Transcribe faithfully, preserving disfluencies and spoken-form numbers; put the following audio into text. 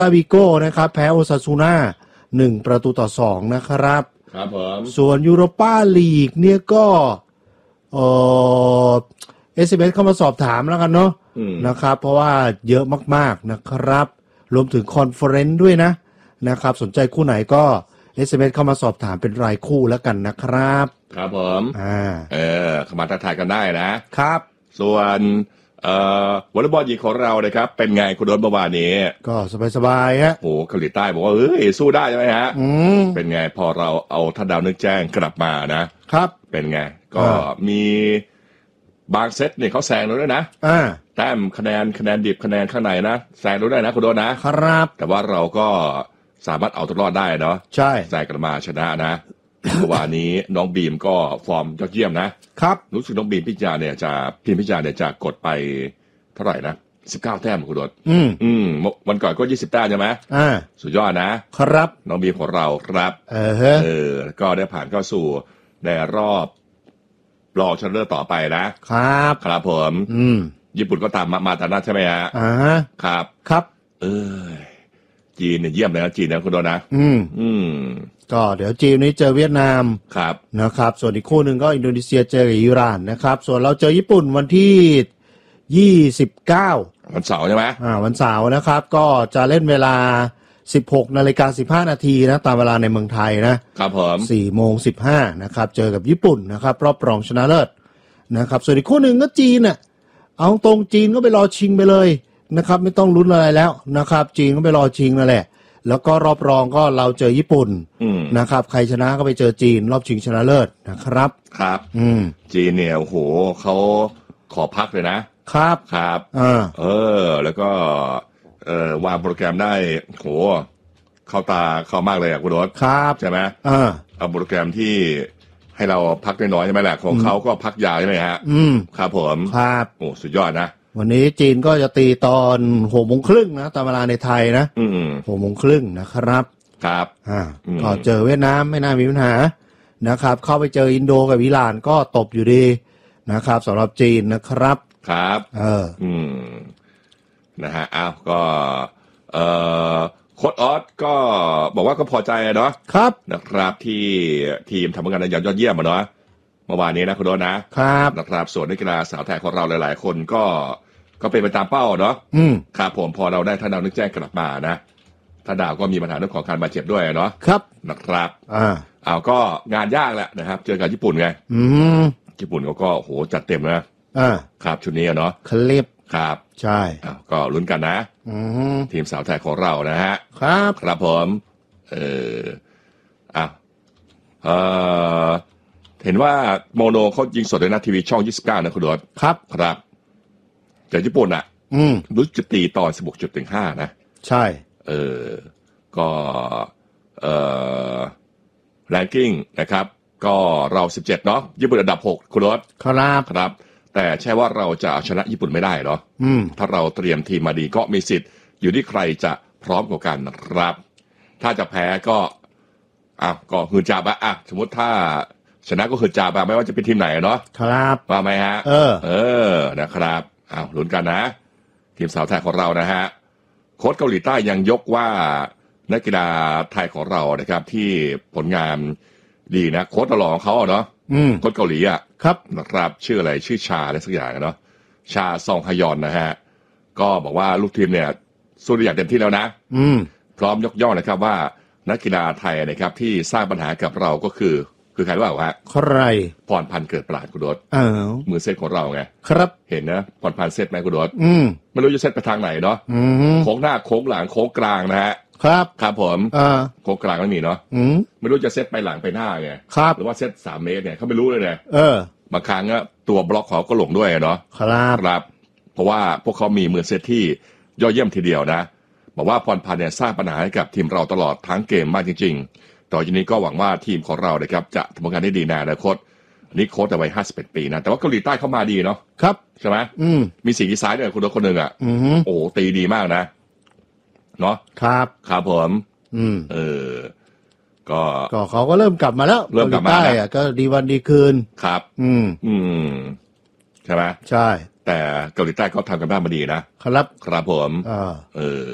ตาบิโก้นะครับแพ้โอซาซูน่าหนึ่งประตูต่อสองนะครับครับผมส่วนยูโรปาลีกเนี่ยก็เออเอสเอ็มเอสเข้ามาสอบถามแล้วกันเนาะนะครับเพราะว่าเยอะมากๆนะครับรวมถึงคอนเฟอเรนซ์ด้วยนะนะครับสนใจคู่ไหนก็ เอส เอ็ม เอส เข้ามาสอบถามเป็นรายคู่แล้วกันนะครับครับผมอ่าเออเข้ามาทักทายกันได้นะครับส่วนเอ่อวอลเลย์บอลหญิงของเรานะครับเป็นไงคุณโดนเมื่อวานนี้ก็สบายๆฮะโอ้เกาหลีใต้บอกว่าเฮ้ยสู้ได้ใช่ไหมฮะอืมเป็นไงพอเราเอาท่านดาวนึกแจ้งกลับมานะครับเป็นไงก็มีบางเซตเนี่ยเขาแซงเราด้วยนะอ่าแต้มคะแนนคะแนนดิบคะแนนข้างในนะแซงเราได้นะคุณโดนนะครับแต่ว่าเราก็สามารถเอาตัวรอดได้เนาะใช่แซงกลับมาชนะนะเมื่อวานนี้น้องบีมก็ฟอร์มยอดเยี่ยมนะครับรู้สึกน้องบีมพิจารเนี่ยจะพิมพิจารเนี่ยจะกดไปเท่าไหร่นะสิบเก้าแต้มคุณโดนอืมอืมวันก่อนก็ยี่สิบแต้มใช่ไหมอ่าสุดยอดนะครับน้องบีมของเราครับเออเออก็ได้ผ่านเข้าสู่ในรอบรองชนะเลิศต่อไปนะครับครับผมอืมญี่ปุ่นก็ตามมามาตามนั้นใช่ไหมฮะอ่าครับครับเออจีนเนี่ยเยี่ยมเลยนะจีนนะคุณโดนนะอืมอืมก็เดี๋ยวจีนนี้เจอเวียดนามครับนะครับส่วนอีกคู่หนึ่งก็อินโดนีเซียเจอกับอิหร่านนะครับส่วนเราเจอญี่ปุ่นวันที่ยี่สิบเก้าวันเสาร์ใช่ไหมอ่าวันเสาร์นะครับก็จะเล่นเวลาสิบหกนาฬิกาสิบห้านาทีนะตามเวลาในเมืองไทยนะครับผมสี่โมงสิบห้านะครับเจอกับญี่ปุ่นนะครับรอบรองชนะเลิศนะครับส่วนอีกคู่หนึ่งก็จีนน่ะเอาตรงจีนก็ไปรอชิงไปเลยนะครับไม่ต้องลุ้นอะไรแล้วนะครับจีนก็ไปรอชิงนั่นแหละแล้วก็รอบรองก็เราเจอญี่ปุ่นนะครับใครชนะก็ไปเจอจีนรอบชิงชนะเลิศนะครับครับอืมจีนเนี่ยโอ้โหเขาขอพักเลยนะครับครับอ่าเออแล้วก็เอ่อวางโปรแกรมได้โหเข้าตาเข้ามากเลยอ่ะคุณโรสครับใช่ไหมอ่าเอาโปรแกรมที่ให้เราพักน้อยๆใช่ไหมแหละของเขาก็พักยาวใช่ไหมฮะอืมครับผมครับโอ้สุดยอดนะวันนี้จีนก็จะตีตอนหกโมงครึ่งนะตามเวลาในไทยนะอืมหกโมงครึ่งนะครับครับอ่าก็เจอเวียดนามไม่น่ามีปัญหานะครับเข้าไปเจออินโดกับอิหร่านก็ตบอยู่ดีนะครับสำหรับจีนนะครับครับเอออืมนะฮะอ้าวก็เอ่อโค้ชออสก็บอกว่าก็พอใจเนาะครับนะครับที่ทีมทำงานได้อย่างยอดเยี่ยมเนาะเมื่อวานนี้นะคุณโดนนะครับนะครับส่วนนักกีฬาสาวไทยของเราหลายๆคนก็ก็เป็นไปตามเป้าเนาะอืมครับผมพอเราได้ท่านดาวนึกแจ้งกลับมานะท่านดาวก็มีปัญหาเรื่องของการบาดเจ็บด้วยเนาะครับนะครับอ่าอ้าวก็งานยากแหละนะครับเจอกับญี่ปุ่นไงอืมญี่ปุ่นเขาก็โหจัดเต็มนะอ่าครับชุดนี้เนาะคลิปครับใช่อ้าวก็ลุ้นกันนะอืมทีมสาวไทยของเรานะฮะครับครับผมเอออ้าวเออเห็นว่าโมโนเขายิงสดในนัดทีวีช่องยี่สิบเก้านะคุณโดดครับครับแต่ญี่ปุ่นอ่ะอืมรู้จะตีตอนสิบหกจุดถึงห้านะใช่เออก็เออแรงกิ้งนะครับก็เราสิบเจ็ดเนาะญี่ปุ่นอันดับหกคุณโดดครับครับแต่ใช่ว่าเราจะชนะญี่ปุ่นไม่ได้เนาะถ้าเราเตรียมทีมมาดีก็มีสิทธิ์อยู่ที่ใครจะพร้อมกว่ากันนะครับถ้าจะแพ้ก็อ่ะก็หืนจับอ่ะสมมติถ้าชนะก็หืนจับไม่ว่าจะเป็นทีมไหนเนาะครับว่าไหมฮะเออเออนะครับอ้าวลุ้นกันนะทีมสาวไทยของเรานะฮะโค้ชเกาหลีใต้ยังยกว่านักกีฬาไทยของเรานะครับที่ผลงานดีนะโค้ชตลอดของเขาเนาะโค้ชเกาหลีอ่ะครับนะครับชื่ออะไรชื่อชาอะไรสักอย่างเนาะชาซองฮยอนนะฮะก็บอกว่าลูกทีมเนี่ยสู้ได้อย่างเต็มที่แล้วนะอืมพร้อมยกย่องนะครับว่านักกีฬาไทยนะครับที่สร้างปัญหากับเราก็คือคือใครรู้เปล่าฮะใครพรพันธ์เกิดปราดกุฎดเออมือเซตของเราไงครับเห็นนะพรพันธ์เซตไหมกุฎดอืมไม่รู้จะเซตไปทางไหนเนาะโค้งหน้าโค้งหลังโค้งกลางนะฮะครับครับผมอ่าโค้งกลางไม่มีเนาะไม่รู้จะเซตไปหลังไปหน้าไงครับหรือว่าเซตสามเมตรเนี่ยเขาไม่รู้เลยไงเออบางครั้งอะตัวบล็อกเขาก็หลงด้วยเนาะครับครับเพราะว่าพวกเขามีมือเซตที่ยอดเยี่ยมทีเดียวนะบอกว่าพรพันธ์เนี่ยสร้างปัญหาให้กับทีมเราตลอดทั้งเกมมากจริงๆต่อจากนี้ก็หวังว่าทีมของเรานะครับจะทำงานได้ดีในอนาคตอันนี้โค้ชแต่วัยห้าสิบเอ็ดปีนะแต่ว่าเกาหลีใต้เข้ามาดีเนาะครับใช่ไหมอืมมีสีซ้ายด้วยคนละคนหนึ่งอ่ะโอ้ตีดีมากนะเนาะครับครับผมอืมเออก็ก็เขาก็เริ่มกลับมาแล้วเริ่มกลับมาอ่ะก็ดีวันดีคืนครับอืมอืมใช่ไหมใช่แต่เกาหลีใต้เขาทำกันบ้านมาดีนะครับครับผมอ่าเออ